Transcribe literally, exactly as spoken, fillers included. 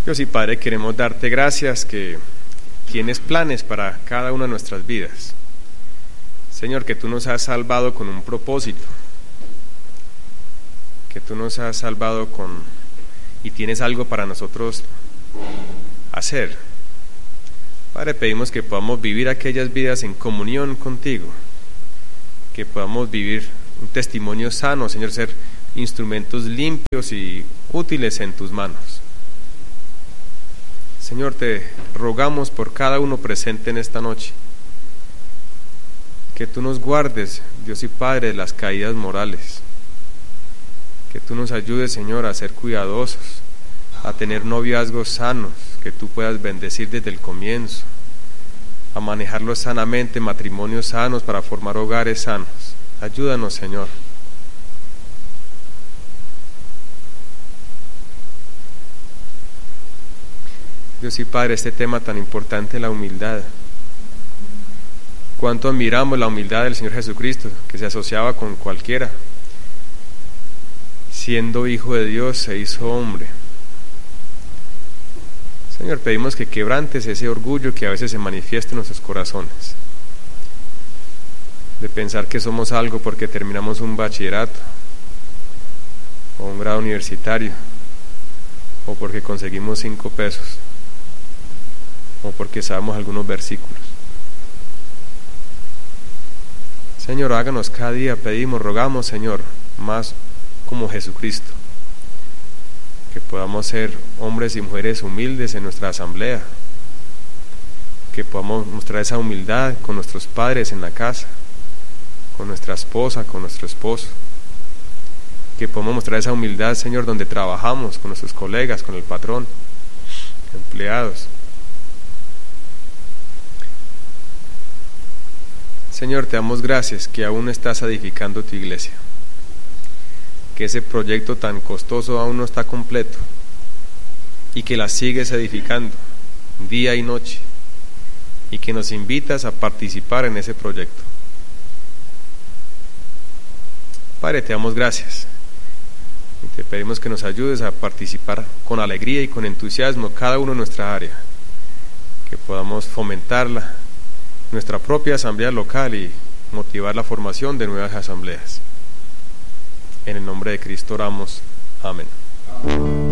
Dios y Padre, queremos darte gracias que tienes planes para cada una de nuestras vidas. Señor, que tú nos has salvado con un propósito, que tú nos has salvado con y tienes algo para nosotros hacer. Padre, pedimos que podamos vivir aquellas vidas en comunión contigo, que podamos vivir un testimonio sano, Señor, ser instrumentos limpios y útiles en tus manos. Señor, te rogamos por cada uno presente en esta noche, que tú nos guardes, Dios y Padre, de las caídas morales, que tú nos ayudes, Señor, a ser cuidadosos, a tener noviazgos sanos, que tú puedas bendecir desde el comienzo, a manejarlos sanamente, matrimonios sanos para formar hogares sanos. Ayúdanos, Señor. Dios y Padre, este tema tan importante, la humildad. Cuánto admiramos la humildad del Señor Jesucristo, que se asociaba con cualquiera. Siendo hijo de Dios, se hizo hombre. Señor, pedimos que quebrantes ese orgullo que a veces se manifiesta en nuestros corazones, de pensar que somos algo porque terminamos un bachillerato o un grado universitario, o porque conseguimos cinco pesos, o porque sabemos algunos versículos. Señor, háganos cada día, pedimos, rogamos, Señor, más como Jesucristo, que podamos ser hombres y mujeres humildes en nuestra asamblea, que podamos mostrar esa humildad con nuestros padres en la casa, con nuestra esposa, con nuestro esposo, que podamos mostrar esa humildad, Señor, donde trabajamos, con nuestros colegas, con el patrón, empleados. Señor, te damos gracias que aún estás edificando tu iglesia, que ese proyecto tan costoso aún no está completo y que la sigues edificando día y noche y que nos invitas a participar en ese proyecto. Padre, te damos gracias y te pedimos que nos ayudes a participar con alegría y con entusiasmo cada uno en nuestra área, que podamos fomentarla, nuestra propia asamblea local, y motivar la formación de nuevas asambleas. En el nombre de Cristo oramos. Amén.